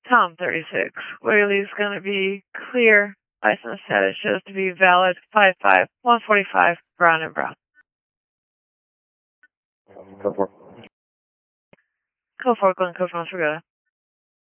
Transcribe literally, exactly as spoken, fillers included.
Tom thirty-six. Whaley's going to be clear. License status shows to be valid five five one forty-five, Brown and Brown. Go for it. Go for it, Glen Coast, North Dakota.